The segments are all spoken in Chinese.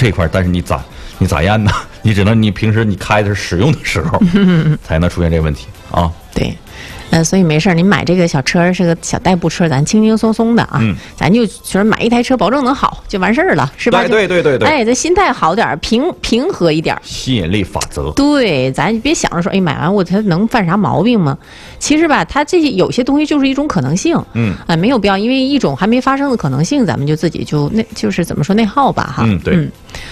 这块，但是你咋验呢？你只能你平时你开的是使用的时候，才能出现这个问题啊。 对。所以没事，您买这个小车是个小代步车，咱轻轻松松的啊，咱就说买一台车，保证能好就完事儿了，是吧？ 对。 哎，咱心态好点，平和一点。 吸引力法则。 对，咱别想着说，哎，买完它能犯啥毛病吗？其实吧，它这些有些东西就是一种可能性，没有必要因为一种还没发生的可能性，咱们就自己就是怎么说内耗吧，哈。 对。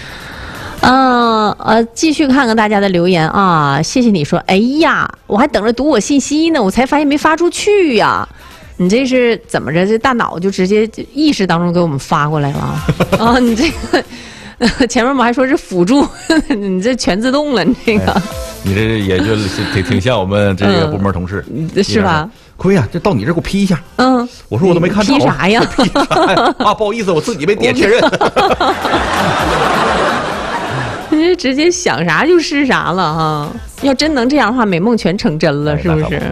继续看看大家的留言啊！谢谢你说，哎呀，我还等着读我信息呢，我才发现没发出去呀！你这是怎么着？这大脑就直接意识当中给我们发过来了啊！你这个前面我们还说是辅助，你这全自动了，你这个， 你这也就挺像我们这个部门同事， 是吧？ 亏呀，这到你这给我批一下。我说我都没看着。 批啥呀？ 批啥呀？啊，不好意思，我自己没点确认。 你直接想啥就是啥了哈！要真能这样的话，美梦全成真了，是不是？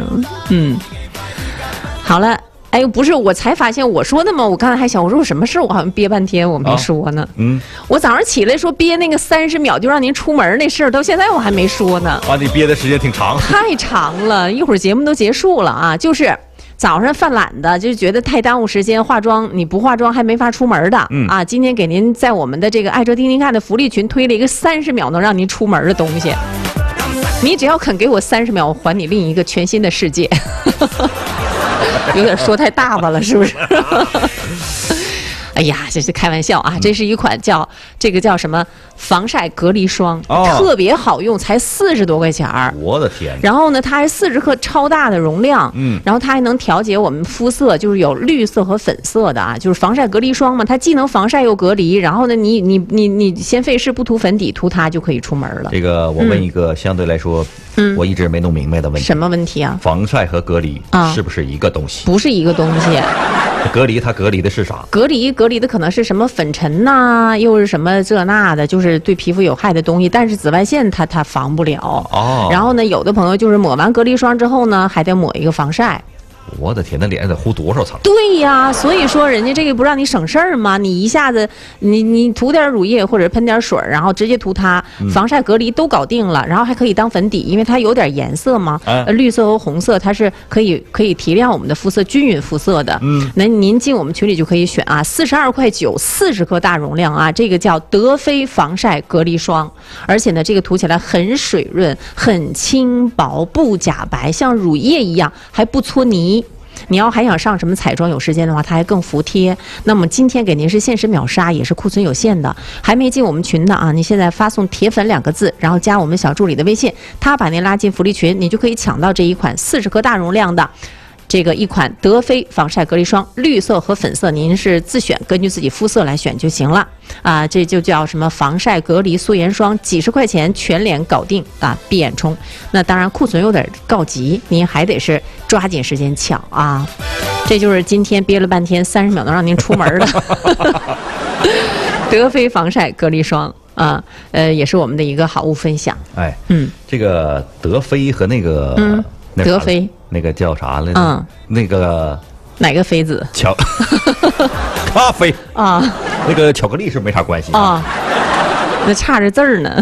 好了，哎，不是，我才发现我说的吗？我刚才还想，我说我什么事？我好像憋半天我没说呢。我早上起来说憋那个30秒就让您出门那事儿，到现在我还没说呢。 你憋的时间挺长。 太长了，一会儿节目都结束了啊，就是。早上犯懒的，就觉得太耽误时间，化妆你不化妆还没法出门的，今天给您在我们的这个爱车听听看的福利群推了一个30秒能让您出门的东西，你只要肯给我30秒，我还你另一个全新的世界。有点说太大吧了，是不是？哎呀，这是开玩笑啊！这是一款这个叫什么防晒隔离霜，特别好用，才40多块钱。 我的天！ 然后呢，它还40克超大的容量，然后它还能调节我们肤色，就是有绿色和粉色的啊，就是防晒隔离霜嘛，它既能防晒又隔离。然后呢，你先费事不涂粉底，涂它就可以出门了。 这个我问一个相对来说，我一直没弄明白的问题。 什么问题啊？ 防晒和隔离是不是一个东西？ 不是一个东西。 隔离它隔离的是啥？ 隔离的可能是什么粉尘呐，又是什么这那的，就是对皮肤有害的东西。但是紫外线它防不了。然后呢，有的朋友就是抹完隔离霜之后呢，还得抹一个防晒。 我的天，那脸上得糊多少层？ 对呀，所以说人家这个不让你省事儿吗？你一下子你涂点乳液或者喷点水，然后直接涂它，防晒隔离都搞定了，然后还可以当粉底，因为它有点颜色嘛，绿色和红色它是可以提亮我们的肤色，均匀肤色的。那您进我们群里就可以选啊，42块9，40克大容量啊，这个叫德妃防晒隔离霜，而且呢，这个涂起来很水润，很轻薄，不假白，像乳液一样，还不搓泥。你要还想上什么彩妆，有时间的话它还更服帖。那么今天给您是限时秒杀，也是库存有限的，还没进我们群的啊，你现在发送铁粉2个字，然后加我们小助理的微信，他把您拉进福利群，你就可以抢到这一款40克大容量的这个一款德妃防晒隔离霜，绿色和粉色您是自选，根据自己肤色来选就行了啊。这就叫什么防晒隔离素颜霜，几十块钱全脸搞定啊，闭眼冲。那当然库存有点告急，您还得是抓紧时间抢啊。这就是今天憋了半天30秒能让您出门的德妃防晒隔离霜啊，也是我们的一个好物分享。 哎，这个德妃和那个德妃。 那个叫啥来着？那个哪个妃子？ 咖啡啊， 那个巧克力是没啥关系啊，那差着字儿呢。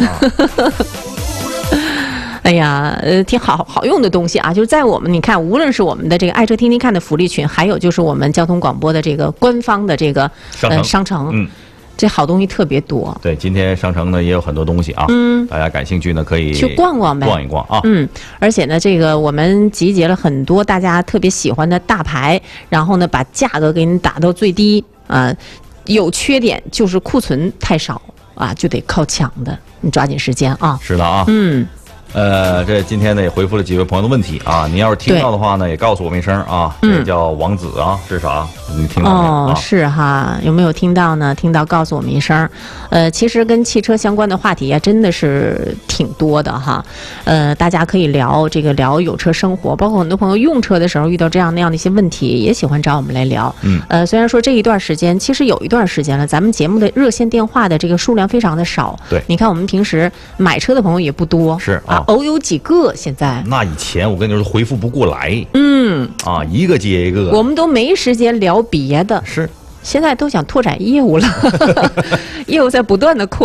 哎呀，挺好用的东西啊！就是在我们你看，无论是我们的这个爱车听听看的福利群，还有就是我们交通广播的这个官方的这个商城，这好东西特别多。 对，今天商城呢也有很多东西啊，大家感兴趣呢可以去逛逛呗， 逛一逛啊。 而且呢，这个我们集结了很多大家特别喜欢的大牌，然后呢把价格给你打到最低啊。有缺点就是库存太少啊，就得靠抢的，你抓紧时间啊。 是的啊，这今天呢也回复了几位朋友的问题啊，您要是听到的话呢，也告诉我们一声啊。这叫王子啊，是啥？你听到没有？ 是哈，有没有听到呢？听到告诉我们一声。其实跟汽车相关的话题啊，真的是挺多的哈。大家可以聊有车生活，包括很多朋友用车的时候遇到这样那样的一些问题，也喜欢找我们来聊。虽然说这一段时间，其实有一段时间了，咱们节目的热线电话的这个数量非常的少。 对， 你看我们平时买车的朋友也不多， 是啊。 偶有几个。现在那以前我跟你说回复不过来，一个接一个， 我们都没时间聊别的， 是， 现在都想拓展业务了，业务在不断的扩